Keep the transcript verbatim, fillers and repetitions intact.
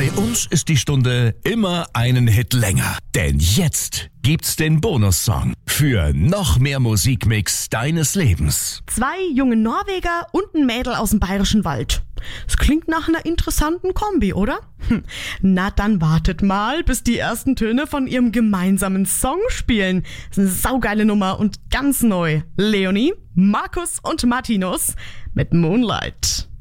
Bei uns ist die Stunde immer einen Hit länger. Denn jetzt gibt's den Bonussong für noch mehr Musikmix deines Lebens. Zwei junge Norweger und ein Mädel aus dem Bayerischen Wald. Es klingt nach einer interessanten Kombi, oder? Hm. Na dann wartet mal, bis die ersten Töne von ihrem gemeinsamen Song spielen. Das ist eine saugeile Nummer und ganz neu. Leonie, Markus und Martinus mit Moonlight.